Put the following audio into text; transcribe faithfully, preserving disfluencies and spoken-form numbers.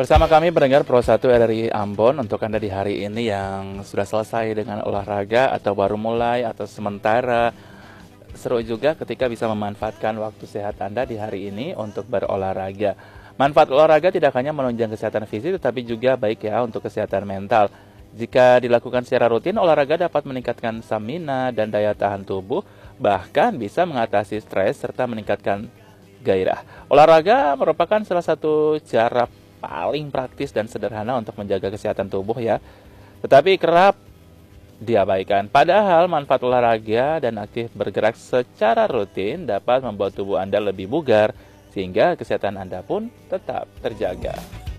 Bersama kami pendengar Pro satu R R I Ambon untuk Anda di hari ini yang sudah selesai dengan olahraga atau baru mulai atau sementara. Seru juga ketika bisa memanfaatkan waktu sehat Anda di hari ini untuk berolahraga. Manfaat olahraga tidak hanya menunjang kesehatan fisik tetapi juga baik ya untuk kesehatan mental. Jika dilakukan secara rutin, olahraga dapat meningkatkan stamina dan daya tahan tubuh, bahkan bisa mengatasi stres serta meningkatkan gairah. Olahraga merupakan salah satu cara paling praktis dan sederhana untuk menjaga kesehatan tubuh ya. Tetapi kerap diabaikan. Padahal manfaat olahraga dan aktif bergerak secara rutin dapat membuat tubuh Anda lebih bugar sehingga kesehatan Anda pun tetap terjaga.